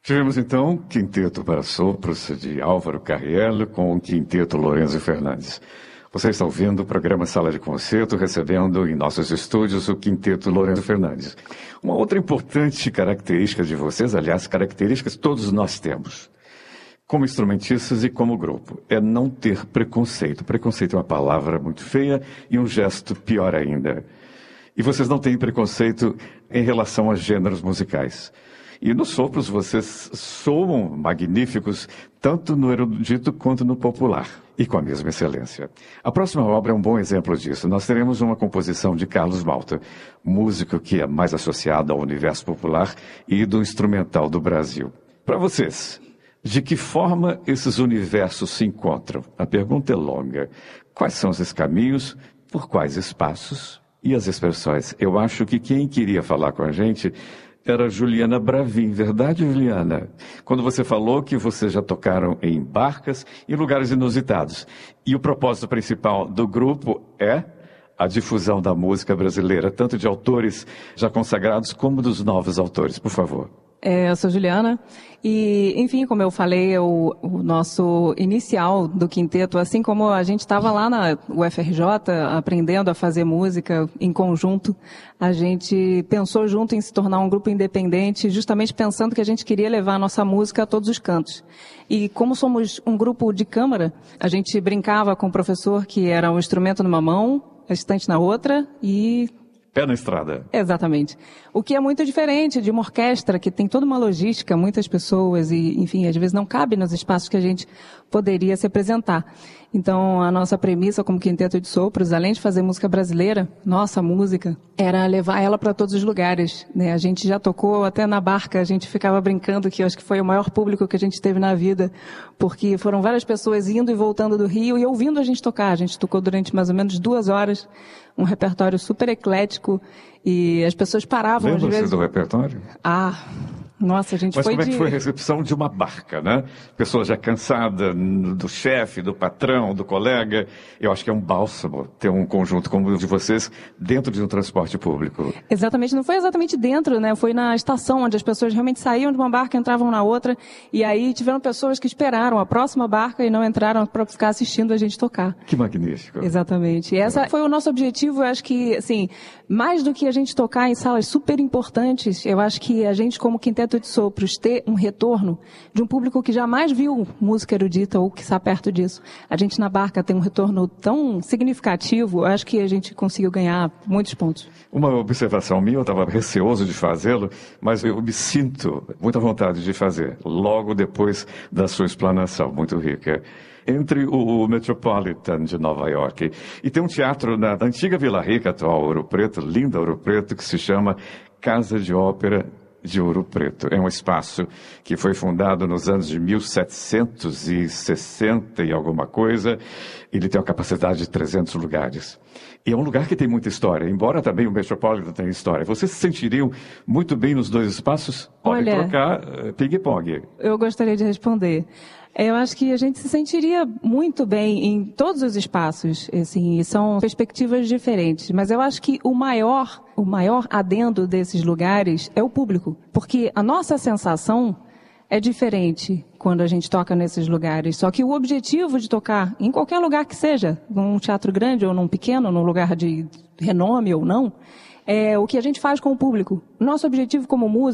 Tivemos então Quinteto para Sopros de Álvaro Carriello com o Quinteto Lourenço Fernandes. Você está ouvindo o programa Sala de Concerto, recebendo em nossos estúdios o Quinteto Lourenço Fernandes. Uma outra importante característica de vocês, aliás, características que todos nós temos, como instrumentistas e como grupo, é não ter preconceito. Preconceito é uma palavra muito feia e um gesto pior ainda. E vocês não têm preconceito em relação a gêneros musicais. E nos sopros vocês soam magníficos, tanto no erudito quanto no popular, e com a mesma excelência. A próxima obra é um bom exemplo disso. Nós teremos uma composição de Carlos Malta, músico que é mais associado ao universo popular e do instrumental do Brasil. Para vocês, de que forma esses universos se encontram? A pergunta é longa. Quais são esses caminhos? Por quais espaços? E as expressões? Eu acho que quem queria falar com a gente era Juliana Bravin, verdade, Juliana? Quando você falou que vocês já tocaram em barcas e lugares inusitados. E o propósito principal do grupo é a difusão da música brasileira, tanto de autores já consagrados como dos novos autores. Por favor. Eu sou Juliana e, enfim, como eu falei, o nosso inicial do quinteto, assim como a gente estava lá na UFRJ aprendendo a fazer música em conjunto, a gente pensou junto em se tornar um grupo independente, justamente pensando que a gente queria levar a nossa música a todos os cantos. E como somos um grupo de câmara, a gente brincava com o professor que era um instrumento numa mão, a estante na outra e... Pé na estrada. Exatamente. O que é muito diferente de uma orquestra que tem toda uma logística, muitas pessoas e, enfim, às vezes não cabe nos espaços que a gente poderia se apresentar. Então, a nossa premissa como Quinteto de Sopros, além de fazer música brasileira, nossa música, era levar ela para todos os lugares, né? A gente já tocou até na barca, a gente ficava brincando que eu acho que foi o maior público que a gente teve na vida, porque foram várias pessoas indo e voltando do Rio e ouvindo a gente tocar. A gente tocou durante mais ou menos 2 horas, um repertório super eclético e as pessoas paravam às vezes... Lembra-se do repertório? Nossa, a gente Mas foi como é que foi a recepção de uma barca, né? Pessoa já cansada do chefe, do patrão, do colega. Eu acho que é um bálsamo ter um conjunto como o de vocês dentro de um transporte público. Exatamente, não foi exatamente dentro, né? Foi na estação, onde as pessoas realmente saíam de uma barca e entravam na outra. E aí tiveram pessoas que esperaram a próxima barca e não entraram para ficar assistindo a gente tocar. Que magnífico. Exatamente. E esse foi o nosso objetivo. Eu acho que, assim, mais do que a gente tocar em salas super importantes, eu acho que a gente, como Quinteto de Sopros, ter um retorno de um público que jamais viu música erudita ou que está perto disso. A gente na barca tem um retorno tão significativo, eu acho que a gente conseguiu ganhar muitos pontos. Uma observação minha, eu estava receoso de fazê-lo, mas eu me sinto muita vontade de fazer, logo depois da sua explanação, muito rica. Entre o Metropolitan de Nova York e tem um teatro na antiga Vila Rica, atual Ouro Preto, linda Ouro Preto, que se chama Casa de Ópera de Ouro Preto. É um espaço que foi fundado nos anos de 1760 e alguma coisa. Ele tem uma capacidade de 300 lugares. E é um lugar que tem muita história, embora também o Metropolitan tenha história. Vocês se sentiriam muito bem nos 2 espaços? Podem trocar ping-pong. Eu gostaria de responder. Eu acho que a gente se sentiria muito bem em todos os espaços, assim, são perspectivas diferentes, mas eu acho que o maior adendo desses lugares é o público, porque a nossa sensação é diferente quando a gente toca nesses lugares, só que o objetivo de tocar em qualquer lugar que seja, num teatro grande ou num pequeno, num lugar de renome ou não, é o que a gente faz com o público. Nosso objetivo como músico